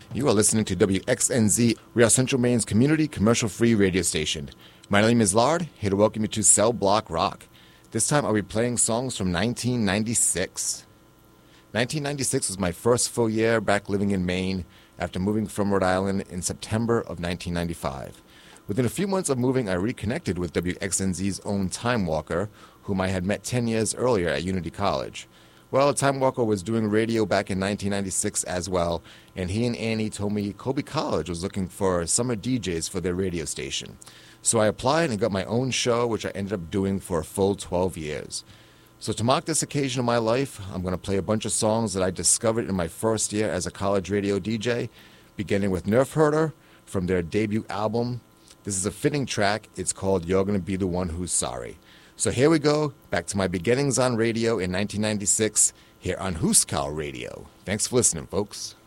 You are listening to WXNZ. We are Central Maine's community commercial-free radio station. My name is Lard, here to welcome you to Cell Block Rock. This time I'll be playing songs from 1996. 1996 was my first full year back living in Maine after moving from Rhode Island in September of 1995. Within a few months of moving, I reconnected with WXNZ's own Time Walker, whom I had met 10 years earlier at Unity College. Well, Time Walker was doing radio back in 1996 as well, and he and Annie told me Colby College was looking for summer DJs for their radio station. So I applied and got my own show, which I ended up doing for a full 12 years. So to mark this occasion of my life, I'm going to play a bunch of songs that I discovered in my first year as a college radio DJ, beginning with Nerf Herder from their debut album. This is a fitting track. It's called You're Gonna Be the One Who's Sorry. So here we go, back to my beginnings on radio in 1996, here on Hooskow Radio. Thanks for listening, folks.